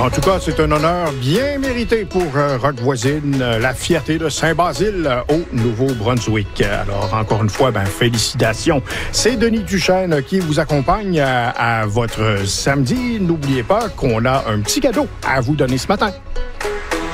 En tout cas, c'est un honneur bien mérité pour Rock Voisine, la fierté de Saint-Basile au Nouveau-Brunswick. Alors, encore une fois, félicitations. C'est Denis Duchesne qui vous accompagne à votre samedi. N'oubliez pas qu'on a un petit cadeau à vous donner ce matin.